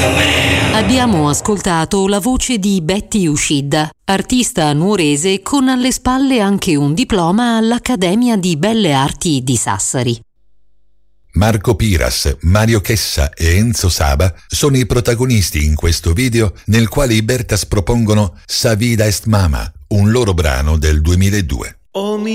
Abbiamo ascoltato la voce di Betty Uscida, artista nuorese con alle spalle anche un diploma all'Accademia di Belle Arti di Sassari. Marco Piras, Mario Chessa e Enzo Saba sono i protagonisti in questo video nel quale i Bertas propongono Sa vida est mama, un loro brano del 2002.